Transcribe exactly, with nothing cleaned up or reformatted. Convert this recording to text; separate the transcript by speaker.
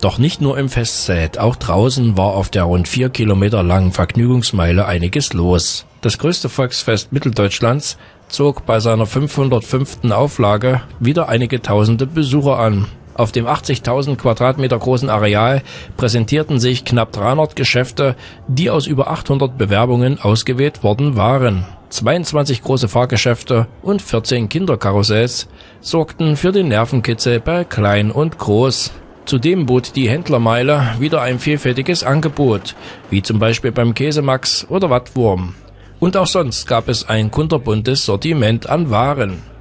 Speaker 1: Doch nicht nur im Festzelt, auch draußen war auf der rund vier Kilometer langen Vergnügungsmeile einiges los. Das größte Volksfest Mitteldeutschlands zog bei seiner fünfhundertfünften Auflage wieder einige tausende Besucher an. Auf dem achtzigtausend Quadratmeter großen Areal präsentierten sich knapp dreihundert Geschäfte, die aus über achthundert Bewerbungen ausgewählt worden waren. zweiundzwanzig große Fahrgeschäfte und vierzehn Kinderkarussells sorgten für den Nervenkitzel bei Klein und Groß. Zudem bot die Händlermeile wieder ein vielfältiges Angebot, wie zum Beispiel beim Käsemax oder Wattwurm. Und auch sonst gab es ein kunterbuntes Sortiment an Waren.